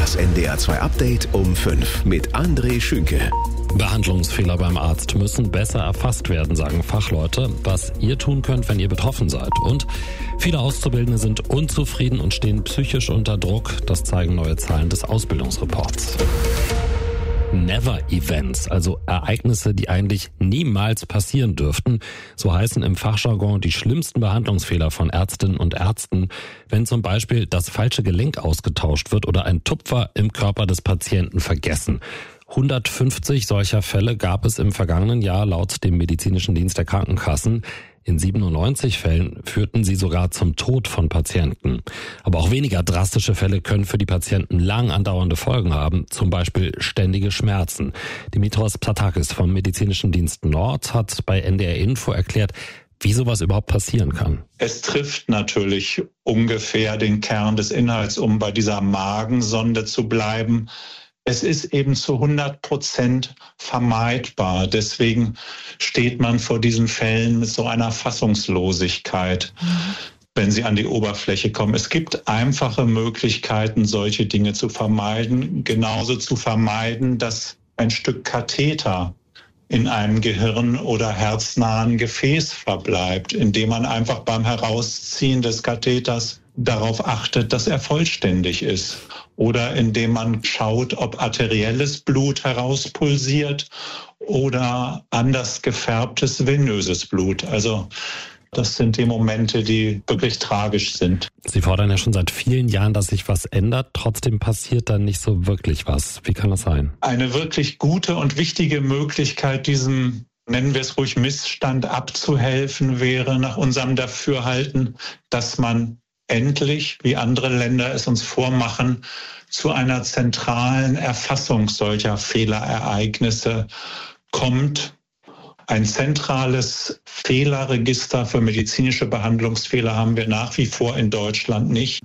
Das NDR 2 Update um 5 mit André Schünke. Behandlungsfehler beim Arzt müssen besser erfasst werden, sagen Fachleute. Was ihr tun könnt, wenn ihr betroffen seid. Und viele Auszubildende sind unzufrieden und stehen psychisch unter Druck. Das zeigen neue Zahlen des Ausbildungsreports. Never-Events, also Ereignisse, die eigentlich niemals passieren dürften. So heißen im Fachjargon die schlimmsten Behandlungsfehler von Ärztinnen und Ärzten, wenn zum Beispiel das falsche Gelenk ausgetauscht wird oder ein Tupfer im Körper des Patienten vergessen. 150 solcher Fälle gab es im vergangenen Jahr laut dem medizinischen Dienst der Krankenkassen. In 97 Fällen führten sie sogar zum Tod von Patienten. Aber auch weniger drastische Fälle können für die Patienten lang andauernde Folgen haben, zum Beispiel ständige Schmerzen. Dimitros Psatakis vom medizinischen Dienst Nord hat bei NDR Info erklärt, wie sowas überhaupt passieren kann. Es trifft natürlich ungefähr den Kern des Inhalts, um bei dieser Magensonde zu bleiben. Es ist eben zu 100% vermeidbar. Deswegen steht man vor diesen Fällen mit so einer Fassungslosigkeit, wenn sie an die Oberfläche kommen. Es gibt einfache Möglichkeiten, solche Dinge zu vermeiden. Genauso zu vermeiden, dass ein Stück Katheter in einem Gehirn- oder herznahen Gefäß verbleibt, indem man einfach beim Herausziehen des Katheters darauf achtet, dass er vollständig ist. Oder indem man schaut, ob arterielles Blut herauspulsiert oder anders gefärbtes venöses Blut. Also das sind die Momente, die wirklich tragisch sind. Sie fordern ja schon seit vielen Jahren, dass sich was ändert. Trotzdem passiert dann nicht so wirklich was. Wie kann das sein? Eine wirklich gute und wichtige Möglichkeit, diesem, nennen wir es ruhig, Missstand abzuhelfen, wäre nach unserem Dafürhalten, dass man endlich, wie andere Länder es uns vormachen, zu einer zentralen Erfassung solcher Fehlerereignisse kommt. Ein zentrales Fehlerregister für medizinische Behandlungsfehler haben wir nach wie vor in Deutschland nicht.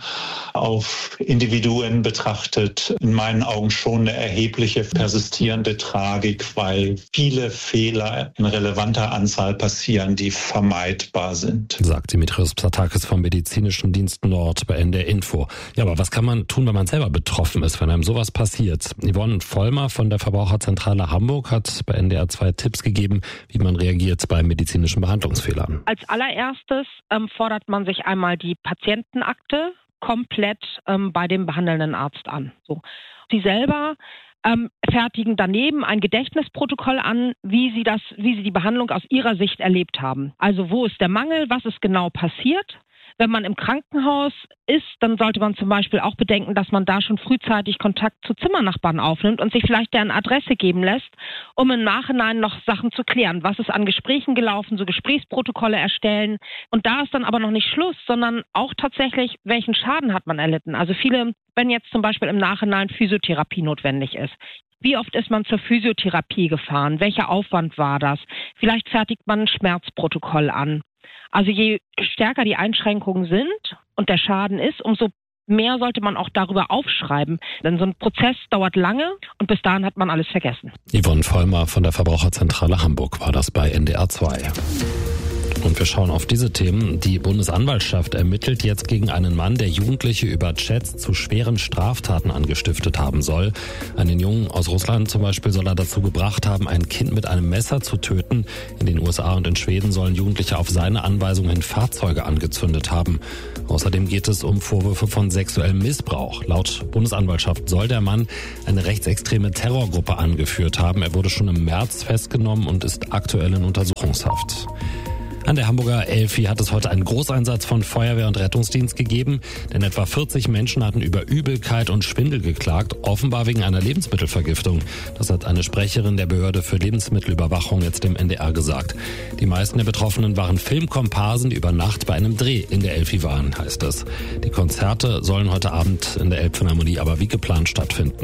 Auf Individuen betrachtet in meinen Augen schon eine erhebliche persistierende Tragik, weil viele Fehler in relevanter Anzahl passieren, die vermeidbar sind. Sagt Dimitros Psatakis vom medizinischen Dienst Nord bei NDR Info. Ja, aber was kann man tun, wenn man selber betroffen ist, wenn einem sowas passiert? Yvonne Vollmer von der Verbraucherzentrale Hamburg hat bei NDR 2 Tipps gegeben, wie man reagiert bei medizinischen Behandlungsfehlern. Als allererstes fordert man sich einmal die Patientenakte komplett bei dem behandelnden Arzt an. So. Sie selber fertigen daneben ein Gedächtnisprotokoll an, wie sie die Behandlung aus ihrer Sicht erlebt haben. Also wo ist der Mangel, was ist genau passiert? Wenn man im Krankenhaus ist, dann sollte man zum Beispiel auch bedenken, dass man da schon frühzeitig Kontakt zu Zimmernachbarn aufnimmt und sich vielleicht deren Adresse geben lässt, um im Nachhinein noch Sachen zu klären. Was ist an Gesprächen gelaufen, so Gesprächsprotokolle erstellen. Und da ist dann aber noch nicht Schluss, sondern auch tatsächlich, welchen Schaden hat man erlitten. Also viele, wenn jetzt zum Beispiel im Nachhinein Physiotherapie notwendig ist. Wie oft ist man zur Physiotherapie gefahren? Welcher Aufwand war das? Vielleicht fertigt man ein Schmerzprotokoll an. Also je stärker die Einschränkungen sind und der Schaden ist, umso mehr sollte man auch darüber aufschreiben. Denn so ein Prozess dauert lange und bis dahin hat man alles vergessen. Yvonne Vollmer von der Verbraucherzentrale Hamburg war das bei NDR 2. Und wir schauen auf diese Themen. Die Bundesanwaltschaft ermittelt jetzt gegen einen Mann, der Jugendliche über Chats zu schweren Straftaten angestiftet haben soll. Einen Jungen aus Russland zum Beispiel soll er dazu gebracht haben, ein Kind mit einem Messer zu töten. In den USA und in Schweden sollen Jugendliche auf seine Anweisung hin Fahrzeuge angezündet haben. Außerdem geht es um Vorwürfe von sexuellem Missbrauch. Laut Bundesanwaltschaft soll der Mann eine rechtsextreme Terrorgruppe angeführt haben. Er wurde schon im März festgenommen und ist aktuell in Untersuchungshaft. An der Hamburger Elfi hat es heute einen Großeinsatz von Feuerwehr und Rettungsdienst gegeben, denn etwa 40 Menschen hatten über Übelkeit und Schwindel geklagt, offenbar wegen einer Lebensmittelvergiftung. Das hat eine Sprecherin der Behörde für Lebensmittelüberwachung jetzt dem NDR gesagt. Die meisten der Betroffenen waren Filmkomparsen, die über Nacht bei einem Dreh in der Elfi waren, heißt es. Die Konzerte sollen heute Abend in der Elbphilharmonie aber wie geplant stattfinden.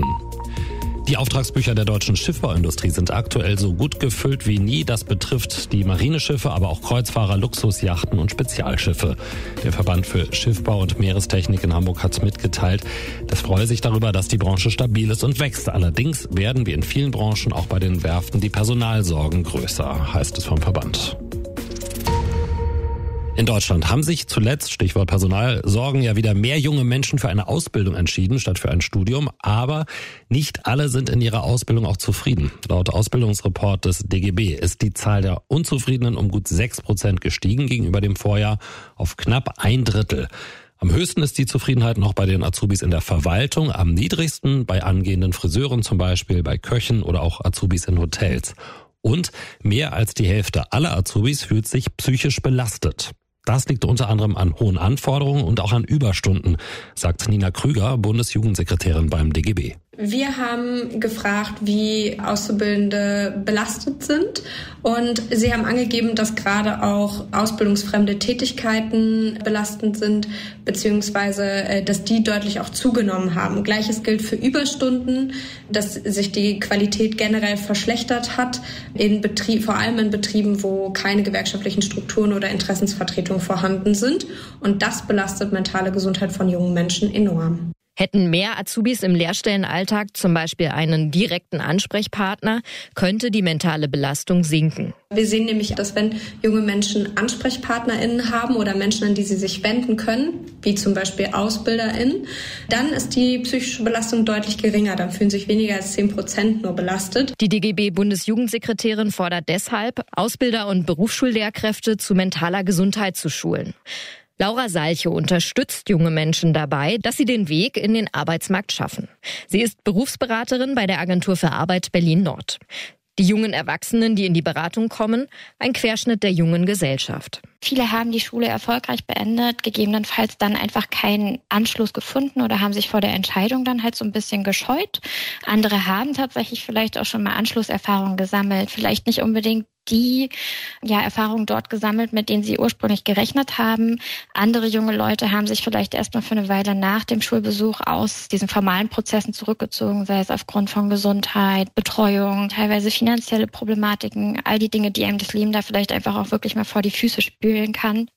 Die Auftragsbücher der deutschen Schiffbauindustrie sind aktuell so gut gefüllt wie nie. Das betrifft die Marineschiffe, aber auch Kreuzfahrer, Luxusjachten und Spezialschiffe. Der Verband für Schiffbau und Meerestechnik in Hamburg hat mitgeteilt, das freue sich darüber, dass die Branche stabil ist und wächst. Allerdings werden wie in vielen Branchen auch bei den Werften die Personalsorgen größer, heißt es vom Verband. In Deutschland haben sich zuletzt, Stichwort Personalsorgen, ja wieder mehr junge Menschen für eine Ausbildung entschieden, statt für ein Studium. Aber nicht alle sind in ihrer Ausbildung auch zufrieden. Laut Ausbildungsreport des DGB ist die Zahl der Unzufriedenen um gut 6% gestiegen gegenüber dem Vorjahr auf knapp 1/3. Am höchsten ist die Zufriedenheit noch bei den Azubis in der Verwaltung, am niedrigsten bei angehenden Friseuren zum Beispiel, bei Köchen oder auch Azubis in Hotels. Und mehr als die Hälfte aller Azubis fühlt sich psychisch belastet. Das liegt unter anderem an hohen Anforderungen und auch an Überstunden, sagt Nina Krüger, Bundesjugendsekretärin beim DGB. Wir haben gefragt, wie Auszubildende belastet sind, und sie haben angegeben, dass gerade auch ausbildungsfremde Tätigkeiten belastend sind, beziehungsweise dass die deutlich auch zugenommen haben. Gleiches gilt für Überstunden, dass sich die Qualität generell verschlechtert hat, vor allem in Betrieben, wo keine gewerkschaftlichen Strukturen oder Interessensvertretungen vorhanden sind. Und das belastet mentale Gesundheit von jungen Menschen enorm. Hätten mehr Azubis im Lehrstellenalltag zum Beispiel einen direkten Ansprechpartner, könnte die mentale Belastung sinken. Wir sehen nämlich, dass wenn junge Menschen AnsprechpartnerInnen haben oder Menschen, an die sie sich wenden können, wie zum Beispiel AusbilderInnen, dann ist die psychische Belastung deutlich geringer. Dann fühlen sich weniger als 10% nur belastet. Die DGB-Bundesjugendsekretärin fordert deshalb, Ausbilder und Berufsschullehrkräfte zu mentaler Gesundheit zu schulen. Laura Salche unterstützt junge Menschen dabei, dass sie den Weg in den Arbeitsmarkt schaffen. Sie ist Berufsberaterin bei der Agentur für Arbeit Berlin-Nord. Die jungen Erwachsenen, die in die Beratung kommen, ein Querschnitt der jungen Gesellschaft. Viele haben die Schule erfolgreich beendet, gegebenenfalls dann einfach keinen Anschluss gefunden oder haben sich vor der Entscheidung dann halt so ein bisschen gescheut. Andere haben tatsächlich vielleicht auch schon mal Anschlusserfahrungen gesammelt, vielleicht nicht unbedingt die Erfahrungen dort gesammelt, mit denen sie ursprünglich gerechnet haben. Andere junge Leute haben sich vielleicht erstmal für eine Weile nach dem Schulbesuch aus diesen formalen Prozessen zurückgezogen, sei es aufgrund von Gesundheit, Betreuung, teilweise finanzielle Problematiken, all die Dinge, die einem das Leben da vielleicht einfach auch wirklich mal vor die Füße spülen kann.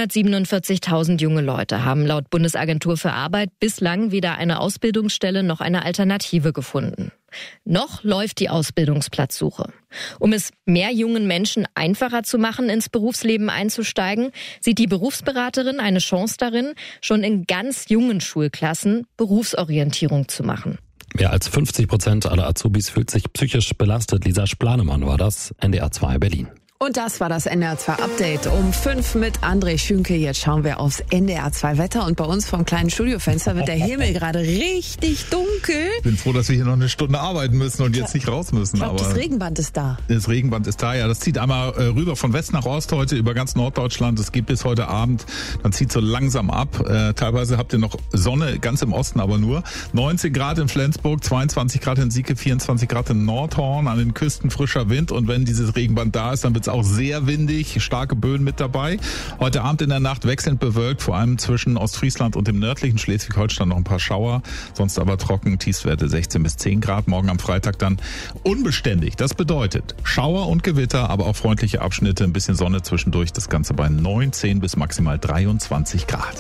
147.000 junge Leute haben laut Bundesagentur für Arbeit bislang weder eine Ausbildungsstelle noch eine Alternative gefunden. Noch läuft die Ausbildungsplatzsuche. Um es mehr jungen Menschen einfacher zu machen, ins Berufsleben einzusteigen, sieht die Berufsberaterin eine Chance darin, schon in ganz jungen Schulklassen Berufsorientierung zu machen. Mehr als 50% aller Azubis fühlt sich psychisch belastet. Lisa Splanemann war das, NDR 2 Berlin. Und das war das NDR 2 Update um 5 mit André Schünke. Jetzt schauen wir aufs NDR 2 Wetter, und bei uns vom kleinen Studiofenster wird der Himmel gerade richtig dunkel. Ich bin froh, dass wir hier noch eine Stunde arbeiten müssen und jetzt nicht raus müssen. Ich glaube, das Regenband ist da. Das Regenband ist da, ja. Das zieht einmal rüber von West nach Ost heute über ganz Norddeutschland. Es geht bis heute Abend. Dann zieht so langsam ab. Teilweise habt ihr noch Sonne, ganz im Osten aber nur. 19 Grad in Flensburg, 22 Grad in Sieke, 24 Grad in Nordhorn. An den Küsten frischer Wind. Und wenn dieses Regenband da ist, dann wird es auch sehr windig, starke Böen mit dabei. Heute Abend in der Nacht wechselnd bewölkt, vor allem zwischen Ostfriesland und dem nördlichen Schleswig-Holstein noch ein paar Schauer, sonst aber trocken, Tiefstwerte 16 bis 10 Grad. Morgen am Freitag dann unbeständig. Das bedeutet Schauer und Gewitter, aber auch freundliche Abschnitte, ein bisschen Sonne zwischendurch, das Ganze bei 19 bis maximal 23 Grad.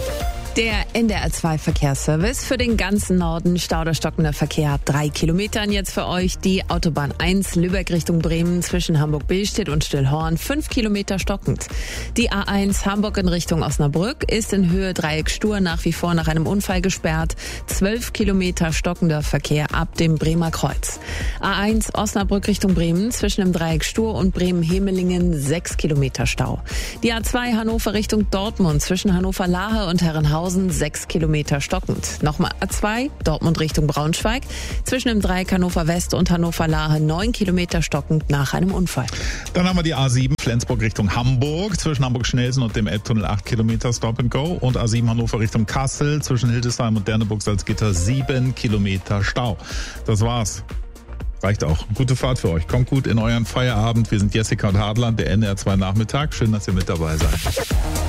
Der NDR 2 Verkehrsservice für den ganzen Norden. Stau oder stockender Verkehr ab 3 Kilometern jetzt für euch. Die Autobahn 1 Lübeck Richtung Bremen zwischen Hamburg-Billstedt und Stillhorn 5 Kilometer stockend. Die A1 Hamburg in Richtung Osnabrück ist in Höhe Dreieck Stur nach wie vor nach einem Unfall gesperrt. 12 Kilometer stockender Verkehr ab dem Bremer Kreuz. A1 Osnabrück Richtung Bremen zwischen dem Dreieck Stur und Bremen-Hemelingen 6 Kilometer Stau. Die A2 Hannover Richtung Dortmund zwischen Hannover-Lahe und Herrenhausen 6 Kilometer stockend. Nochmal A2, Dortmund Richtung Braunschweig. Zwischen dem Dreieck Hannover West und Hannover-Lahe 9 Kilometer stockend nach einem Unfall. Dann haben wir die A7 Flensburg Richtung Hamburg. Zwischen Hamburg-Schnelsen und dem Elbtunnel 8 Kilometer Stop and Go. Und A7 Hannover Richtung Kassel. Zwischen Hildesheim und Derneburg-Salzgitter 7 Kilometer Stau. Das war's. Reicht auch. Gute Fahrt für euch. Kommt gut in euren Feierabend. Wir sind Jessica und Hartland, der NDR 2 Nachmittag. Schön, dass ihr mit dabei seid.